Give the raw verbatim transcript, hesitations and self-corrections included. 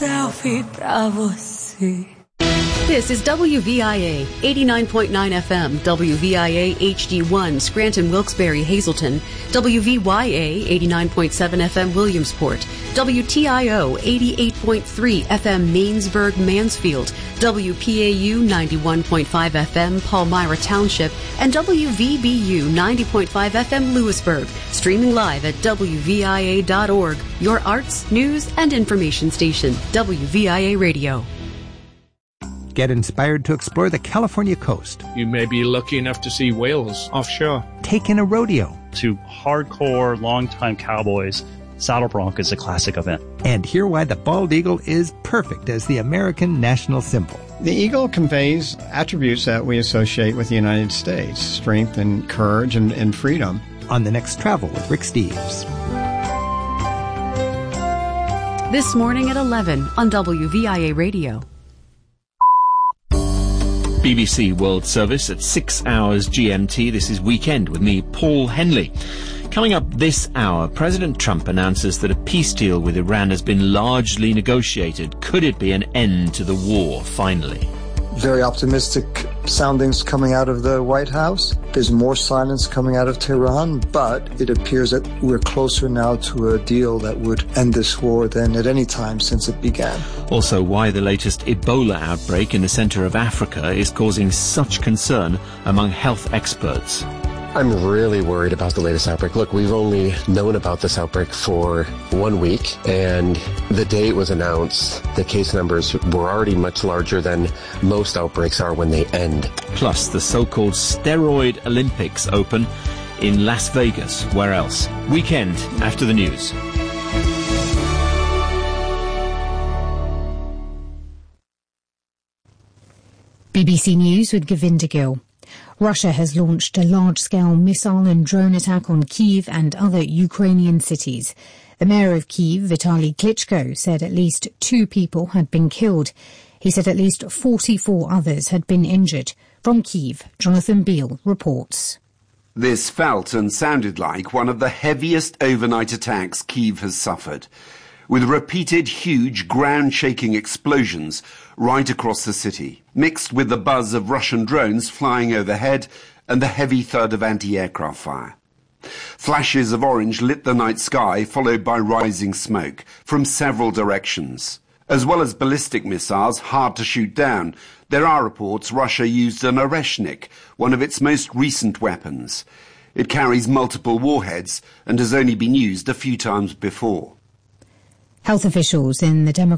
selfie pra você. This is W V I A, eighty-nine point nine F M, W V I A H D one, Scranton, Wilkes-Barre, Hazleton, W V Y A, eighty-nine point seven F M, Williamsport, W T I O, eighty-eight point three F M, Mainsburg, Mansfield, W P A U, ninety-one point five F M, Palmyra Township, and W V B U, ninety point five F M, Lewisburg, streaming live at W V I A dot org, your arts, news, and information station, W V I A Radio. Get inspired to explore the California coast. You may be lucky enough to see whales offshore. Take in a rodeo. To hardcore, longtime cowboys, Saddle Bronc is a classic event. And hear why the bald eagle is perfect as the American national symbol. The eagle conveys attributes that we associate with the United States, strength and courage and, and freedom. On the next Travel with Rick Steves. This morning at eleven on W V I A Radio. B B C World Service at six hours G M T. This is Weekend with me, Paul Henley. Coming up this hour, President Trump announces that a peace deal with Iran has been largely negotiated. Could it be an end to the war, finally? Very optimistic soundings coming out of the White House. There's more silence coming out of Tehran, but it appears that we're closer now to a deal that would end this war than at any time since it began. Also, why the latest Ebola outbreak in the center of Africa is causing such concern among health experts. I'm really worried about the latest outbreak. Look, we've only known about this outbreak for one week, and the day it was announced, the case numbers were already much larger than most outbreaks are when they end. Plus, the so-called Steroid Olympics open in Las Vegas. Where else? Weekend after the news. B B C News with Govinda Gill. Russia has launched a large-scale missile and drone attack on Kyiv and other Ukrainian cities. The mayor of Kyiv, Vitaly Klitschko, said at least two people had been killed. He said at least forty-four others had been injured. From Kyiv, Jonathan Beale reports. This felt and sounded like one of the heaviest overnight attacks Kyiv has suffered, with repeated huge ground-shaking explosions right across the city, mixed with the buzz of Russian drones flying overhead and the heavy thud of anti-aircraft fire. Flashes of orange lit the night sky, followed by rising smoke from several directions. As well as ballistic missiles hard to shoot down, there are reports Russia used an Oreshnik, one of its most recent weapons. It carries multiple warheads and has only been used a few times before. Health officials in the Democratic